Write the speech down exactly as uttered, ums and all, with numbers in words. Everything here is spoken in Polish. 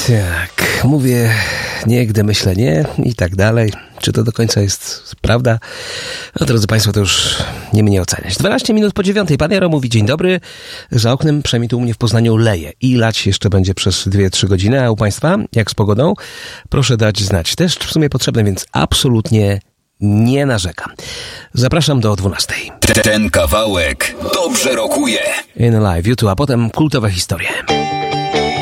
Tak, mówię nie, gdy myślę nie i tak dalej. Czy to do końca jest prawda? No, drodzy Państwo, to już nie mnie oceniać. dwanaście minut po dziewiątej. Pan Jaro mówi dzień dobry. Za oknem, przynajmniej tu u mnie w Poznaniu, leje. I lać jeszcze będzie przez dwie trzy godziny. A u Państwa, jak z pogodą? Proszę dać znać. Też w sumie potrzebne, więc absolutnie nie narzekam. Zapraszam do dwunastej. Ten kawałek dobrze rokuje. In Alive, YouTube, a potem kultowe historie.